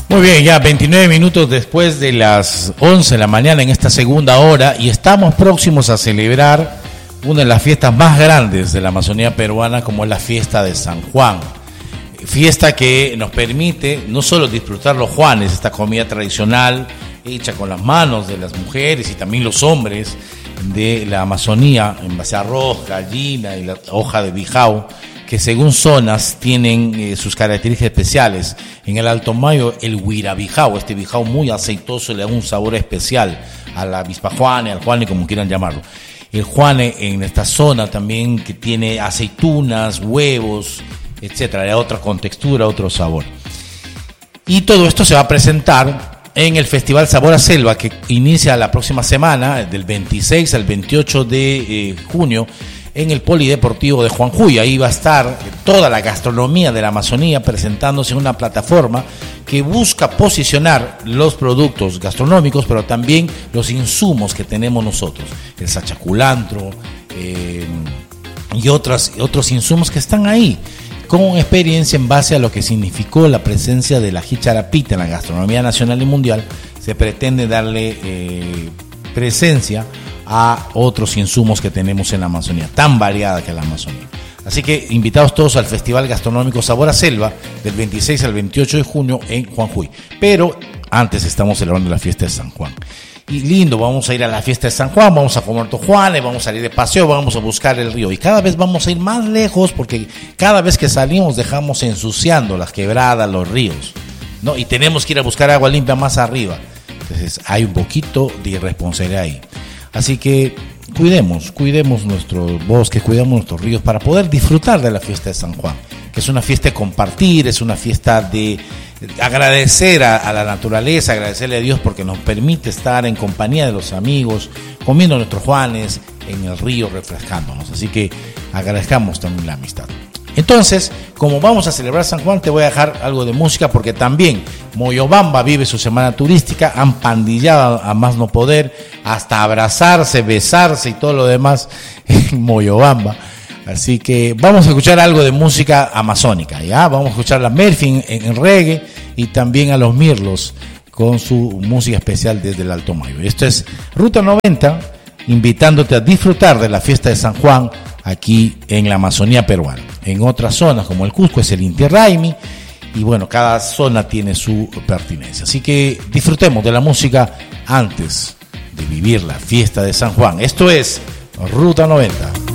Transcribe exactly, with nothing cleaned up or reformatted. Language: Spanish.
Muy bien, ya veintinueve minutos después de las once de la mañana en esta segunda hora y estamos próximos a celebrar una de las fiestas más grandes de la Amazonía peruana, como es la fiesta de San Juan. Fiesta que nos permite no solo disfrutar los Juanes, esta comida tradicional hecha con las manos de las mujeres y también los hombres de la Amazonía, en base a arroz, gallina y la hoja de bijao, que según zonas tienen eh, sus características especiales. En el Alto Mayo, el huirabijao, este bijao muy aceitoso, le da un sabor especial a la avispa juane, al juane, como quieran llamarlo. El juane en esta zona también, que tiene aceitunas, huevos, etcétera, le da otra contextura, otro sabor. Y todo esto se va a presentar en el Festival Sabor a Selva, que inicia la próxima semana, del veintiséis al veintiocho de eh, junio, en el Polideportivo de Juanjuy. Ahí va a estar toda la gastronomía de la Amazonía presentándose en una plataforma que busca posicionar los productos gastronómicos, pero también los insumos que tenemos nosotros, el sachaculantro eh, y otras, otros insumos que están ahí, con experiencia en base a lo que significó la presencia de la jicharapita en la gastronomía nacional y mundial. Se pretende darle eh, presencia a otros insumos que tenemos en la Amazonía, tan variada que es la Amazonía. Así que invitados todos al Festival Gastronómico Sabor a Selva del veintiséis al veintiocho de junio en Juanjuy. Pero antes estamos celebrando la fiesta de San Juan. Y lindo, vamos a ir a la fiesta de San Juan, vamos a comer tojuanes, vamos a salir de paseo, vamos a buscar el río. Y cada vez vamos a ir más lejos, porque cada vez que salimos dejamos ensuciando las quebradas, los ríos, ¿no? Y tenemos que ir a buscar agua limpia más arriba. Entonces hay un poquito de irresponsabilidad ahí. Así que cuidemos, cuidemos nuestros bosques, cuidemos nuestros ríos para poder disfrutar de la fiesta de San Juan, que es una fiesta de compartir, es una fiesta de agradecer a, a la naturaleza, agradecerle a Dios porque nos permite estar en compañía de los amigos, comiendo nuestros juanes en el río, refrescándonos. Así que agradezcamos también la amistad. Entonces, como vamos a celebrar San Juan, te voy a dejar algo de música, porque también Moyobamba vive su semana turística, han pandillado a más no poder, hasta abrazarse, besarse y todo lo demás en Moyobamba. Así que vamos a escuchar algo de música amazónica, ¿ya? Vamos a escuchar a Murphy en, en reggae y también a los Mirlos con su música especial desde el Alto Mayo. Esto es Ruta noventa, invitándote a disfrutar de la fiesta de San Juan aquí en la Amazonía peruana. En otras zonas como el Cusco es el Inti Raymi, y bueno, cada zona tiene su pertinencia. Así que disfrutemos de la música antes de vivir la fiesta de San Juan. Esto es Ruta noventa.